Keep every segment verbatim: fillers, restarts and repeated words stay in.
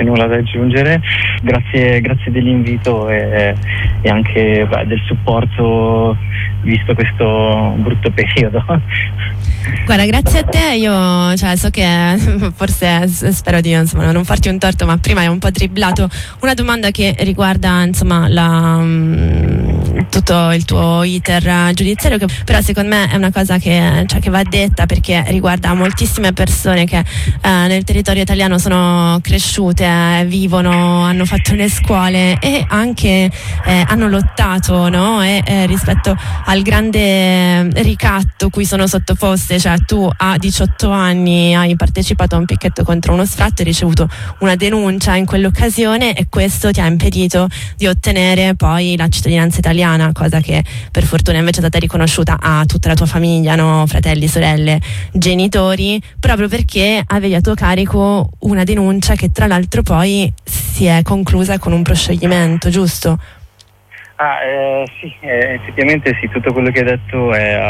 Nulla da aggiungere, grazie, grazie dell'invito e, e anche beh, del supporto visto questo brutto periodo. Guarda, grazie a te, io cioè, so che forse spero di insomma, non farti un torto, ma prima hai un po' dribblato una domanda che riguarda insomma la, um, tutto il tuo iter giudiziario, che però secondo me è una cosa che, cioè, che va detta, perché riguarda moltissime persone che eh, nel territorio italiano sono cresciute, eh, vivono, hanno fatto le scuole e anche eh, hanno lottato, no? E eh, rispetto al grande ricatto cui sono sottoposte, cioè tu a diciotto anni hai partecipato a un picchetto contro uno sfratto, hai ricevuto una denuncia in quell'occasione e questo ti ha impedito di ottenere poi la cittadinanza italiana, cosa che per fortuna invece è stata riconosciuta a tutta la tua famiglia, no? Fratelli, sorelle, genitori, proprio perché avevi a tuo carico una denuncia che tra l'altro poi si è conclusa con un proscioglimento, giusto? Ah, eh, sì, eh, effettivamente sì, tutto quello che hai detto è,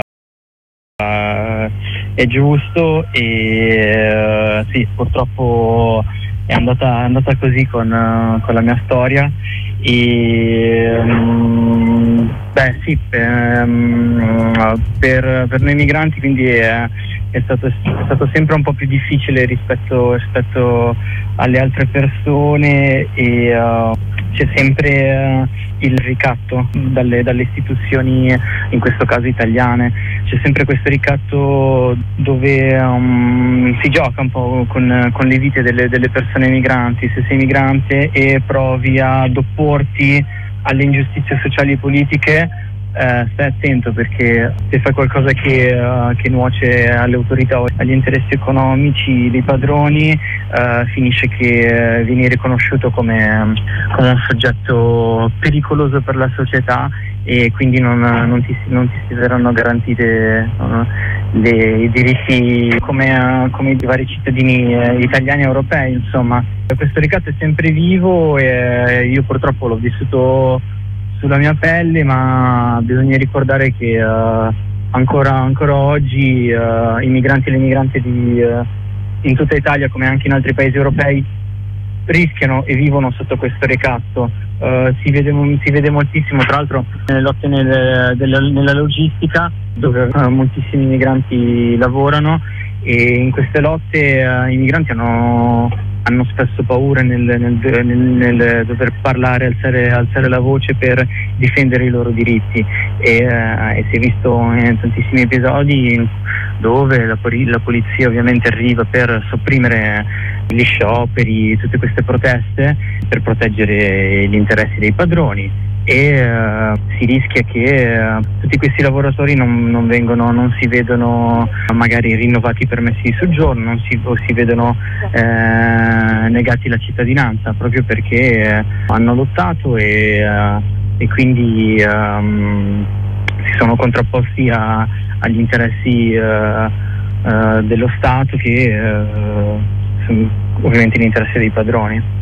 uh, è giusto e uh, sì, purtroppo è andata, è andata così con, uh, con la mia storia e um, beh sì, um, per, per noi migranti quindi è, è, stato, è stato sempre un po' più difficile rispetto, rispetto alle altre persone e uh, c'è sempre uh, il ricatto dalle, dalle istituzioni, in questo caso italiane, c'è sempre questo ricatto dove um, si gioca un po' con, con le vite delle, delle persone migranti. Se sei migrante e provi ad opporti alle ingiustizie sociali e politiche, eh, stai attento, perché se fai qualcosa che, uh, che nuoce alle autorità o agli interessi economici dei padroni, uh, finisce che uh, vieni riconosciuto come, come un soggetto pericoloso per la società e quindi non, non, ti, non ti si verranno garantite uh, le, i diritti come, uh, come i vari cittadini uh, italiani e europei. Insomma, questo ricatto è sempre vivo e io purtroppo l'ho vissuto sulla mia pelle, ma bisogna ricordare che uh, ancora, ancora oggi uh, i migranti e le migranti di, uh, in tutta Italia, come anche in altri paesi europei, rischiano e vivono sotto questo ricatto. Uh, si, vede, si vede moltissimo, tra l'altro, nelle lotte nel, della, nella logistica, dove uh, moltissimi migranti lavorano, e in queste lotte uh, i migranti hanno hanno spesso paura nel, nel, nel, nel dover parlare, alzare, alzare la voce per difendere i loro diritti e, eh, e si è visto in tantissimi episodi dove la, la polizia ovviamente arriva per sopprimere gli scioperi, tutte queste proteste per proteggere gli interessi dei padroni e uh, si rischia che uh, tutti questi lavoratori non, non vengono, non si vedono magari rinnovati i permessi di soggiorno, non si, o si vedono eh, negati la cittadinanza proprio perché eh, hanno lottato e, uh, e quindi um, si sono contrapposti a, agli interessi uh, uh, dello Stato che uh, sono ovviamente l'interesse dei padroni.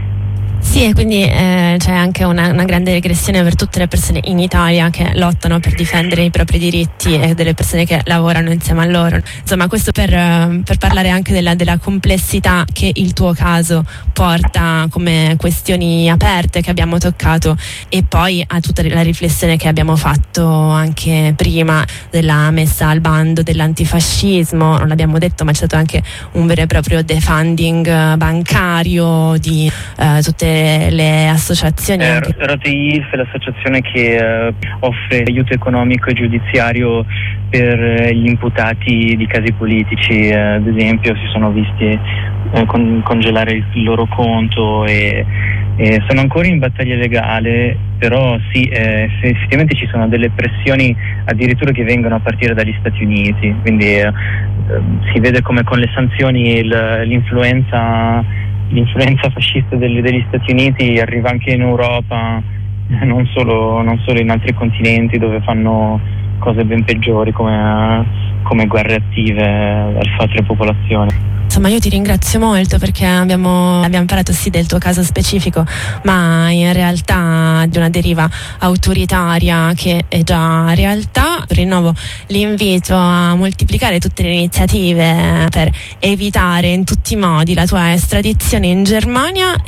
Sì, e quindi eh, c'è anche una, una grande regressione per tutte le persone in Italia che lottano per difendere i propri diritti e delle persone che lavorano insieme a loro. Insomma, questo per, per parlare anche della, della complessità che il tuo caso porta come questioni aperte che abbiamo toccato e poi a tutta la riflessione che abbiamo fatto anche prima della messa al bando dell'antifascismo. Non l'abbiamo detto, ma c'è stato anche un vero e proprio defunding bancario di eh, tutte le associazioni. Eh, Rotei è l'associazione che eh, offre aiuto economico e giudiziario per eh, gli imputati di casi politici, eh, ad esempio si sono visti eh, con, congelare il, il loro conto e, e sono ancora in battaglia legale, però sì, eh, effettivamente ci sono delle pressioni addirittura che vengono a partire dagli Stati Uniti, quindi eh, si vede come con le sanzioni il, l'influenza L'influenza fascista degli, degli Stati Uniti arriva anche in Europa, non solo, non solo in altri continenti dove fanno cose ben peggiori come, come guerre attive verso altre popolazioni. Insomma, io ti ringrazio molto perché abbiamo, abbiamo parlato sì del tuo caso specifico, ma in realtà di una deriva autoritaria che è già realtà. Rinnovo l'invito a moltiplicare tutte le iniziative per evitare in tutti i modi la tua estradizione in Germania